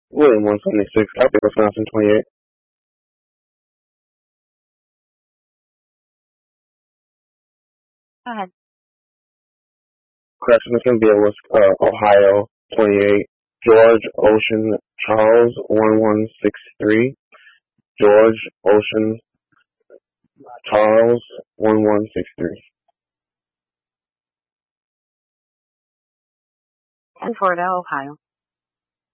William 176, Copy, Wisconsin 28. Go ahead. Correction, it's going to be Ohio 28. George Ocean Charles 1163. George Ocean Charles 1163. And Florida, Ohio.